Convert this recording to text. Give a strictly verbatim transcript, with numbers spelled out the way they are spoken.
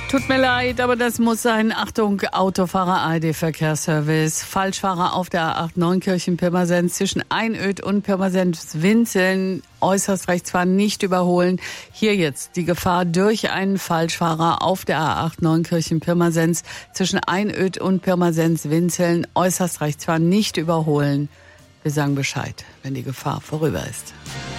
Tut mir leid, aber das muss sein. Achtung, Autofahrer A R D-Verkehrsservice. Falschfahrer auf der A acht Neunkirchen-Pirmasens zwischen Einöd und Pirmasens-Winzeln. Äußerst rechts fahren, nicht überholen. Hier jetzt die Gefahr durch einen Falschfahrer auf der A acht Neunkirchen-Pirmasens zwischen Einöd und Pirmasens-Winzeln. Äußerst rechts fahren, nicht überholen. Wir sagen Bescheid, wenn die Gefahr vorüber ist.